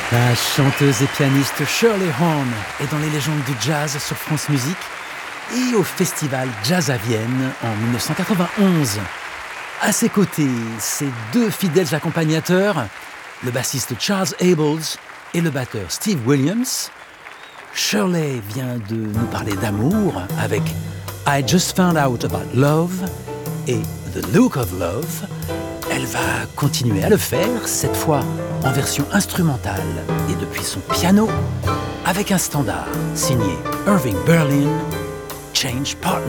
La chanteuse et pianiste Shirley Horn est dans les légendes du jazz sur France Musique et au festival Jazz à Vienne en 1991. À ses côtés, ses deux fidèles accompagnateurs, le bassiste Charles Abels et le batteur Steve Williams. Shirley vient de nous parler d'amour avec I Just Found Out About Love et The Look of Love. Elle va continuer à le faire, cette fois en version instrumentale et depuis son piano, avec un standard signé Irving Berlin, Change Partner.